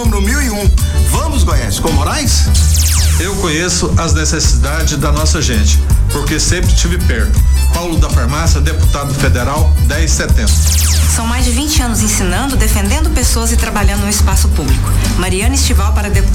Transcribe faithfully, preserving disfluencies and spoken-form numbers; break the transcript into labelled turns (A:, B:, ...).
A: número mil e um. Vamos, Goiás, com Moraes?
B: Eu conheço as necessidades da nossa gente, porque sempre estive perto. Paulo da Farmácia, deputado federal, dez setenta.
C: São mais de vinte anos ensinando, defendendo pessoas e trabalhando no espaço público. Mariana Estival para deputada